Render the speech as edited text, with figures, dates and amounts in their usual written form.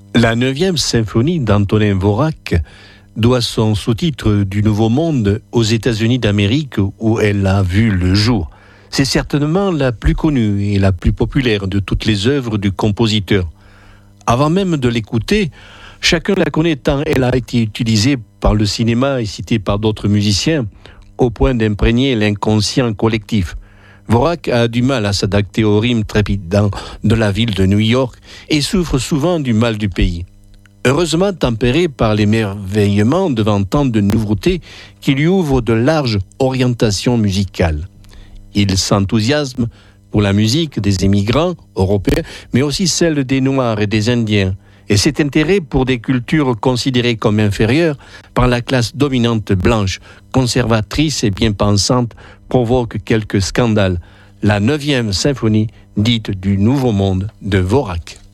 La 9e symphonie d'Antonin Dvořák doit son sous-titre du Nouveau Monde aux États-Unis d'Amérique où elle a vu le jour. C'est certainement la plus connue et la plus populaire de toutes les œuvres du compositeur. Avant même de l'écouter, chacun la connaît tant elle a été utilisée par le cinéma et citée par d'autres musiciens au point d'imprégner l'inconscient collectif. Dvořák a du mal à s'adapter au rythme trépidant de la ville de New York et souffre souvent du mal du pays. Heureusement tempéré par l'émerveillement devant tant de nouveautés qui lui ouvrent de larges orientations musicales. Il s'enthousiasme pour la musique des émigrants européens, mais aussi celle des Noirs et des Indiens, et cet intérêt pour des cultures considérées comme inférieures par la classe dominante blanche, conservatrice et bien pensante, provoque quelques scandales. La 9e symphonie dite du Nouveau Monde de Dvořák.